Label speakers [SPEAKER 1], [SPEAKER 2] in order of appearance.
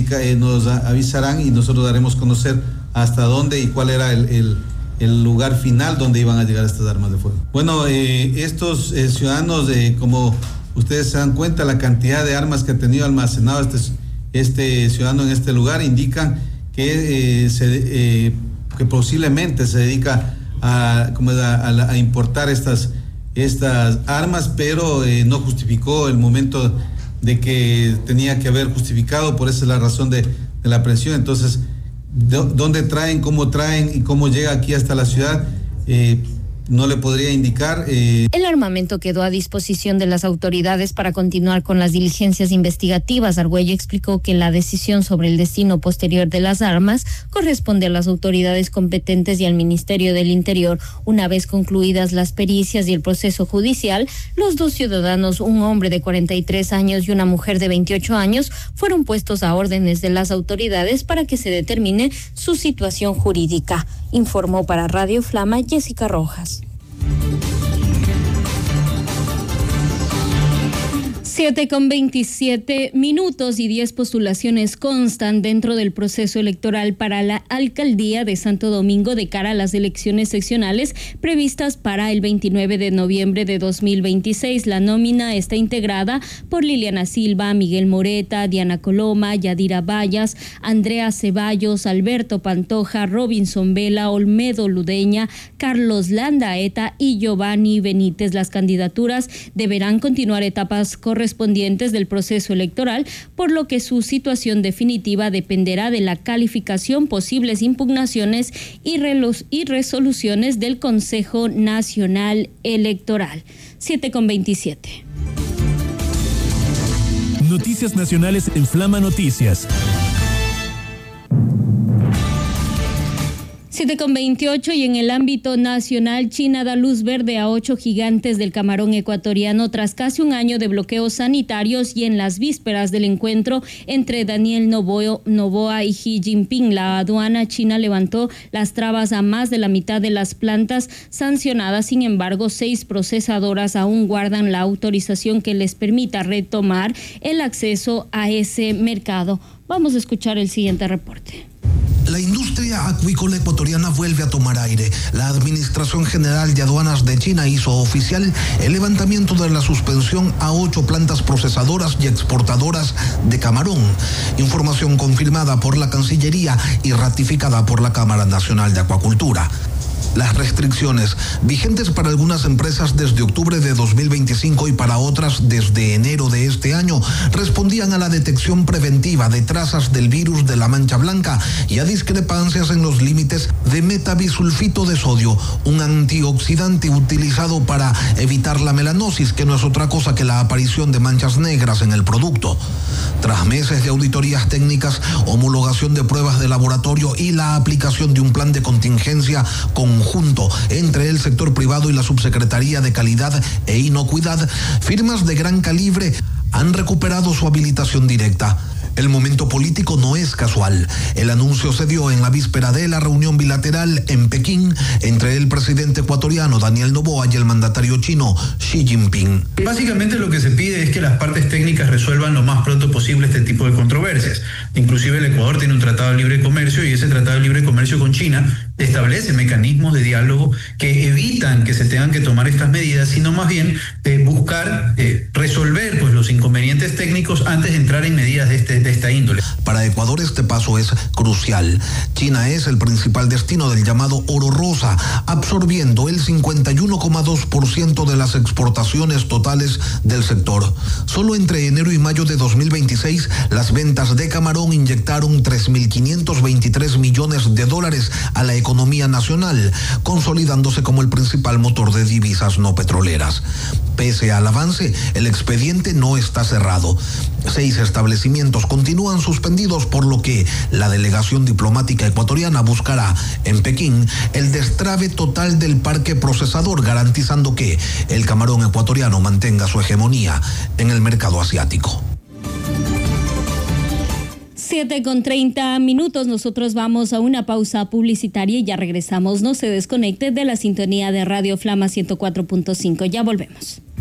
[SPEAKER 1] nos avisarán y nosotros daremos a conocer hasta dónde y cuál era el lugar final donde iban a llegar estas armas de fuego. Bueno, estos ciudadanos, como ustedes se dan cuenta, la cantidad de armas que ha tenido almacenado este ciudadano en este lugar indican que posiblemente se dedica a importar estas armas, pero no justificó el momento de que tenía que haber justificado, por eso es la razón de la aprehensión. Entonces, ¿dónde traen, cómo traen y cómo llega aquí hasta la ciudad? No le podría indicar.
[SPEAKER 2] El armamento quedó a disposición de las autoridades para continuar con las diligencias investigativas. Argüello explicó que la decisión sobre el destino posterior de las armas corresponde a las autoridades competentes y al Ministerio del Interior. Una vez concluidas las pericias y el proceso judicial, los dos ciudadanos, un hombre de 43 años y una mujer de 28 años, fueron puestos a órdenes de las autoridades para que se determine su situación jurídica. Informó para Radio Flama Jessica Rojas. 7:27 y 10 postulaciones constan dentro del proceso electoral para la alcaldía de Santo Domingo de cara a las elecciones seccionales previstas para el 29 de noviembre de 2026. La nómina está integrada por Liliana Silva, Miguel Moreta, Diana Coloma, Yadira Vallas, Andrea Ceballos, Alberto Pantoja, Robinson Vela, Olmedo Ludeña, Carlos Landaeta y Giovanni Benítez. Las candidaturas deberán continuar etapas correspondientes del proceso electoral, por lo que su situación definitiva dependerá de la calificación, posibles impugnaciones y resoluciones del Consejo Nacional Electoral. 7:27.
[SPEAKER 3] Noticias nacionales en Flama Noticias.
[SPEAKER 2] 7:28 y en el ámbito nacional, China da luz verde a 8 gigantes del camarón ecuatoriano tras casi un año de bloqueos sanitarios y en las vísperas del encuentro entre Daniel Noboa y Xi Jinping. La aduana china levantó las trabas a más de la mitad de las plantas sancionadas. Sin embargo, 6 procesadoras aún guardan la autorización que les permita retomar el acceso a ese mercado. Vamos a escuchar el siguiente reporte.
[SPEAKER 4] La industria acuícola ecuatoriana vuelve a tomar aire. La Administración General de Aduanas de China hizo oficial el levantamiento de la suspensión a 8 plantas procesadoras y exportadoras de camarón. Información confirmada por la Cancillería y ratificada por la Cámara Nacional de Acuacultura. Las restricciones vigentes para algunas empresas desde octubre de 2025 y para otras desde enero de este año respondían a la detección preventiva de trazas del virus de la mancha blanca y a discrepancias en los límites de metabisulfito de sodio, un antioxidante utilizado para evitar la melanosis, que no es otra cosa que la aparición de manchas negras en el producto. Tras meses de auditorías técnicas, homologación de pruebas de laboratorio y la aplicación de un plan de contingencia conjunto entre el sector privado y la Subsecretaría de Calidad e Inocuidad, firmas de gran calibre han recuperado su habilitación directa. El momento político no es casual. El anuncio se dio en la víspera de la reunión bilateral en Pekín entre el presidente ecuatoriano Daniel Noboa y el mandatario chino Xi Jinping.
[SPEAKER 5] Básicamente lo que se pide es que las partes técnicas resuelvan lo más pronto posible este tipo de controversias. Inclusive el Ecuador tiene un tratado de libre comercio y ese tratado de libre comercio con China establece mecanismos de diálogo que evitan que se tengan que tomar estas medidas, sino más bien buscar resolver los inconvenientes técnicos antes de entrar en medidas de esta índole.
[SPEAKER 4] Para Ecuador este paso es crucial. China es el principal destino del llamado oro rosa, absorbiendo el 51,2% de las exportaciones totales del sector. Solo entre enero y mayo de 2026, las ventas de camarón inyectaron $3.523 millones a la economía nacional, consolidándose como el principal motor de divisas no petroleras. Pese al avance, el expediente no está cerrado. 6 establecimientos continúan suspendidos, por lo que la delegación diplomática ecuatoriana buscará en Pekín el destrave total del parque procesador, garantizando que el camarón ecuatoriano mantenga su hegemonía en el mercado asiático.
[SPEAKER 2] 7:30. Nosotros vamos a una pausa publicitaria y ya regresamos. No se desconecte de la sintonía de Radio Flama 104.5. Ya volvemos.